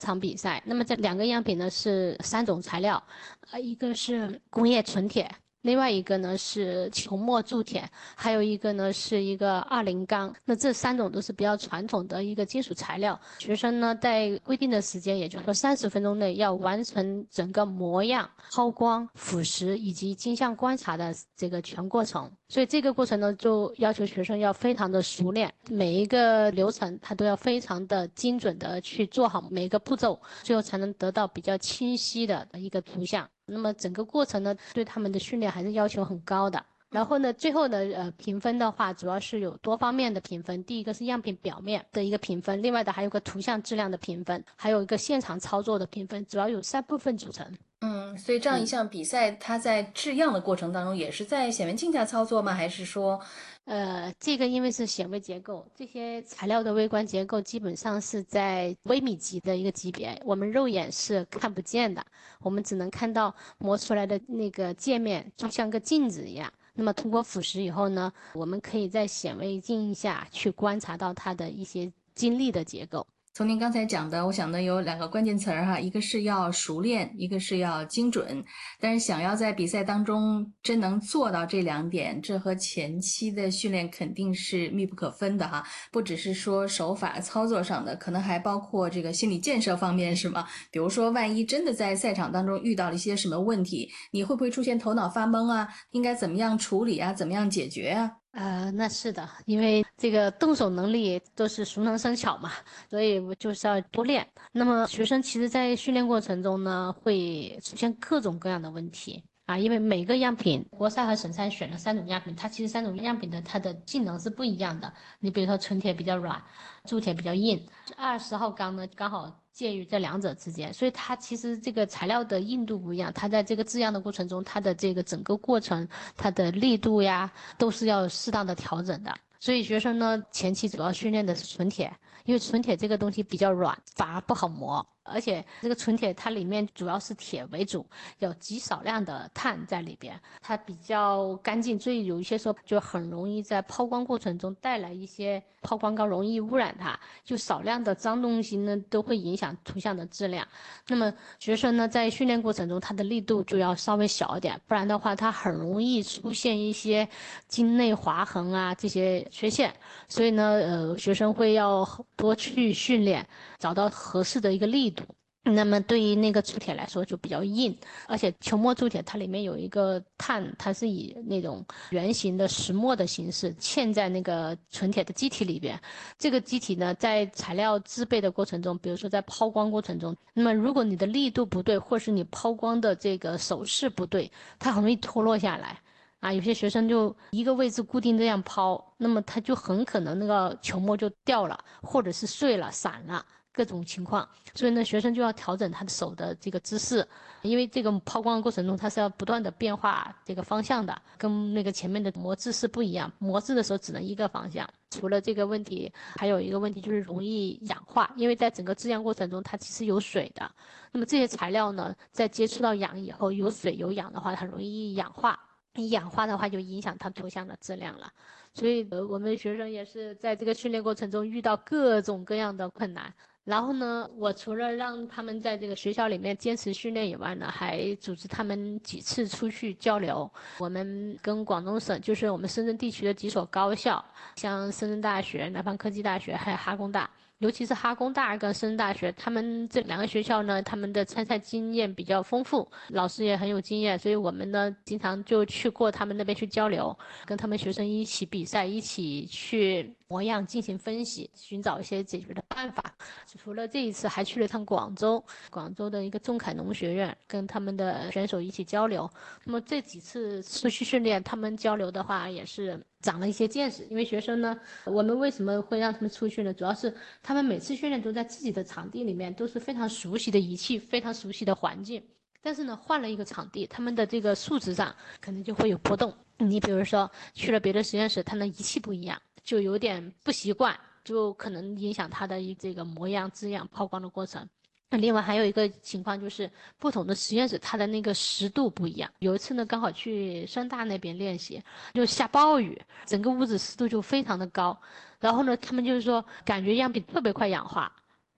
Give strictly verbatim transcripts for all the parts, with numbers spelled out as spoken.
场比赛。那么这两个样品呢是三种材料，呃，一个是工业纯铁。另外一个呢是球磨铸铁，还有一个呢是一个二零钢。那这三种都是比较传统的一个金属材料。学生呢在规定的时间，也就是说三十分钟内要完成整个模样、抛光、腐蚀以及金相观察的这个全过程。所以这个过程呢，就要求学生要非常的熟练，每一个流程他都要非常的精准的去做好每个步骤，最后才能得到比较清晰的一个图像。那么整个过程呢，对他们的训练还是要求很高的。然后呢，最后呢，呃，评分的话，主要是有多方面的评分。第一个是样品表面的一个评分，另外的还有个图像质量的评分，还有一个现场操作的评分，主要有三部分组成。 嗯，所以这样一嗯。 项比赛，它在制样的过程当中也是在显微镜下操作吗？还是说， 呃，这个因为是显微结构，这些材料的微观结构基本上是在微米级的一个级别，我们肉眼是看不见的，我们只能看到磨出来的那个界面，就像个镜子一样。那么通过腐蚀以后呢，我们可以在显微镜下去观察到它的一些晶粒的结构。 从您刚才讲的，我想呢有两个关键词儿哈，一个是要熟练，一个是要精准。但是想要在比赛当中真能做到这两点，这和前期的训练肯定是密不可分的哈。不只是说手法操作上的，可能还包括这个心理建设方面，是吗？比如说，万一真的在赛场当中遇到了一些什么问题，你会不会出现头脑发懵啊？应该怎么样处理啊？怎么样解决啊？ 呃，那是的，因为这个动手能力都是熟能生巧嘛，所以我就是要多练。那么学生其实，在训练过程中呢，会出现各种各样的问题啊，因为每个样品，国赛和省赛选了三种样品，它其实三种样品的它的性能是不一样的。你比如说纯铁比较软，铸铁比较硬，二十号钢呢刚好介于这两者之间，所以它其实这个材料的硬度不一样，它在这个制样的过程中，它的这个整个过程，它的力度呀，都是要适当的调整的。所以学生呢，前期主要训练的是纯铁，因为纯铁这个东西比较软，反而不好磨。而且这个纯铁它里面主要是铁为主，有极少量的碳在里边，它比较干净，所以有一些时候就很容易在抛光过程中带来一些抛光膏容易污染它，就少量的脏东西呢都会影响图像的质量。那么学生呢在训练过程中，他的力度就要稍微小一点，不然的话他很容易出现一些筋内划痕啊这些缺陷。所以呢，呃，学生会要多去训练，找到合适的一个力度。那么对于那个铸铁来说就比较硬，而且球磨铸铁它里面有一个碳，它是以那种圆形的石墨的形式嵌在那个纯铁的基体里边。这个基体呢，在材料制备的过程中，比如说在抛光过程中，那么如果你的力度不对，或是你抛光的这个手势不对，它很容易脱落下来。啊，有些学生就一个位置固定这样抛，那么他就很可能那个球沫就掉了，或者是碎了、散了，各种情况。所以呢，学生就要调整他的手的这个姿势，因为这个抛光的过程中，它是要不断的变化这个方向的，跟那个前面的磨制是不一样。磨制的时候只能一个方向。除了这个问题，还有一个问题就是容易氧化，因为在整个制样过程中，它其实有水的。那么这些材料呢，在接触到氧以后，有水有氧的话，它容易氧化。一氧化的话，就影响它图像的质量了。所以，呃，我们学生也是在这个训练过程中遇到各种各样的困难。然后呢，我除了让他们在这个学校里面坚持训练以外呢，还组织他们几次出去交流。我们跟广东省，就是我们深圳地区的几所高校，像深圳大学、南方科技大学还有哈工大。尤其是哈工大跟深圳大学，他们这两个学校呢，他们的参赛经验比较丰富，老师也很有经验，所以我们呢经常就去过他们那边去交流，跟他们学生一起比赛，一起去模样进行分析，寻找一些解决的办法。除了这一次，还去了趟广州，广州的一个仲恺农学院，跟他们的选手一起交流。那么这几次出去训练，他们交流的话也是长了一些见识。因为学生呢，我们为什么会让他们出去呢？主要是他们每次训练都在自己的场地里面，都是非常熟悉的仪器，非常熟悉的环境。但是呢，换了一个场地，他们的这个素质上可能就会有波动。你比如说去了别的实验室，他的仪器不一样，就有点不习惯，就可能影响他的这个模样、字样、抛光的过程。那另外还有一个情况就是，不同的实验室它的那个湿度不一样。有一次呢，刚好去深大那边练习，就下暴雨，整个屋子湿度就非常的高。然后呢，他们就是说感觉样品特别快氧化，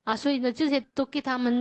啊，所以呢，这些都给他们